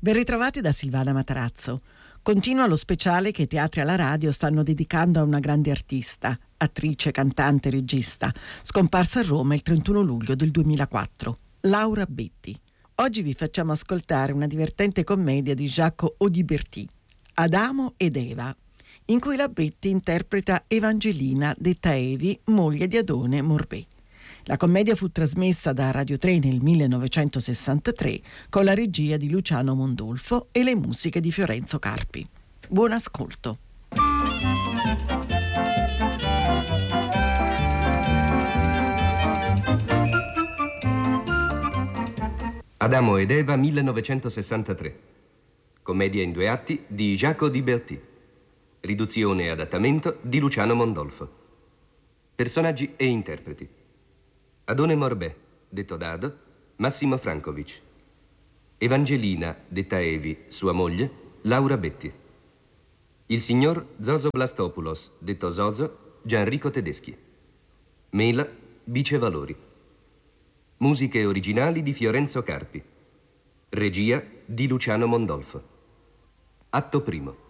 Ben ritrovati da Silvana Matarazzo. Continua lo speciale che i teatri alla radio stanno dedicando a una grande artista, attrice, cantante, regista, scomparsa a Roma il 31 luglio del 2004, Laura Betti. Oggi vi facciamo ascoltare una divertente commedia di Jacques Audiberti, Adamo ed Eva, in cui la Betti interpreta Evangelina, detta Evi, moglie di Adone Morbè. La commedia fu trasmessa da Radio 3 nel 1963 con la regia di Luciano Mondolfo e le musiche di Fiorenzo Carpi. Buon ascolto. Adamo ed Eva 1963. Commedia in 2 atti di Jacques Audiberti. Riduzione e adattamento di Luciano Mondolfo. Personaggi e interpreti: Adone Morbè, detto Dado, Massimo Francovic. Evangelina, detta Evi, sua moglie, Laura Betti. Il signor Zoso Blastopoulos, detto Zozo, Gianrico Tedeschi. Mela, Bice Valori. Musiche originali di Fiorenzo Carpi. Regia di Luciano Mondolfo. Atto primo.